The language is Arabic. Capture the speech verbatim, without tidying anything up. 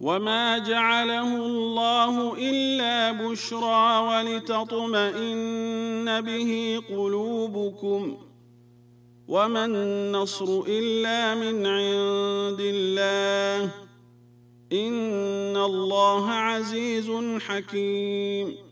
وما جعله الله إلا بشرى ولتطمئن به قلوبكم وما النصر إلا من عند الله إن الله عزيز حكيم